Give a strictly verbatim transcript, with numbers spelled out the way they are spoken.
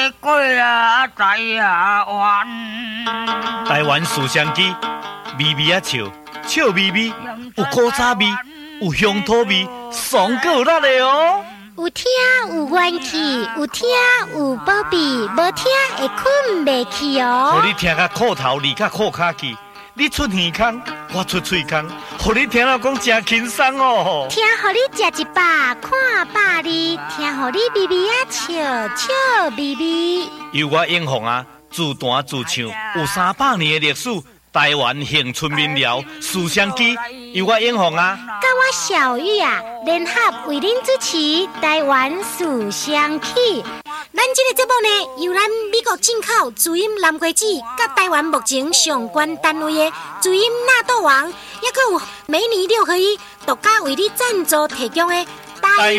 过啊台啊湾。 台湾思乡机，微微啊笑，笑微微，有古早味，有乡土味，爽够力的哦。 有听有元气，有听有宝贝，无听会困袂去哦。 互你听甲裤头，离甲裤骹去。你出耳孔，我出喙孔，互你听了讲真轻松哦。 听，互你食一百，看百二，听，互你微微啊笑，笑微微。 由我英雄啊，自弹自唱，有三百年的历史。台湾恒春民谣思乡机，由我英雄啊， 甲我小玉啊，联合为您主持《台湾思乡曲》。咱这个节目呢，由咱美国进口主音蓝瓜子，甲台湾目前上关单位的主音纳豆王，也佫有每年六合一独家为你赞助提供的